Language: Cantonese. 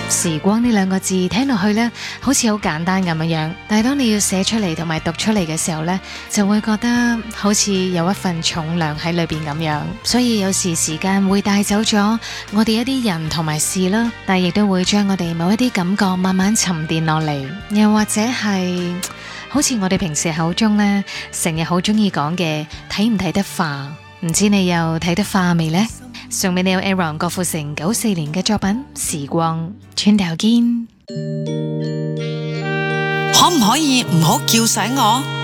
時光呢兩個字聽落去呢，好似好簡單咁樣，但係當你要寫出嚟同埋讀出嚟嘅時候呢，就會覺得好似有一份重量喺裏邊咁樣。所以有時時間會帶走咗我哋一啲人同埋事啦，但係亦都會將我哋某一啲感覺慢慢沉澱落嚟，又或者係好似我哋平時口中呢，成日好中意講嘅睇唔睇得化，唔知你又睇得化未呢？送俾你有 Aaron 郭富城94年嘅作品《時光》，轉頭見。 可唔可以唔好叫醒我？